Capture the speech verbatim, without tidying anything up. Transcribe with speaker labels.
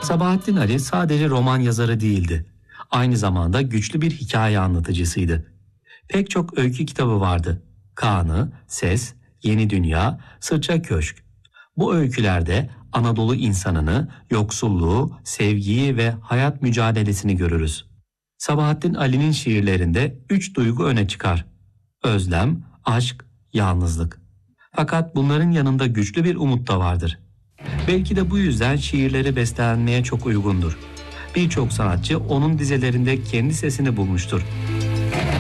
Speaker 1: Sabahattin Ali sadece roman yazarı değildi. Aynı zamanda güçlü bir hikaye anlatıcısıydı. Pek çok öykü kitabı vardı. Kanı, Ses, Yeni Dünya, Sırça Köşk. Bu öykülerde Anadolu insanını, yoksulluğu, sevgiyi ve hayat mücadelesini görürüz. Sabahattin Ali'nin şiirlerinde üç duygu öne çıkar: özlem, aşk, yalnızlık. Fakat bunların yanında güçlü bir umut da vardır. Belki de bu yüzden şiirleri bestelenmeye çok uygundur. Birçok sanatçı onun dizelerinde kendi sesini bulmuştur.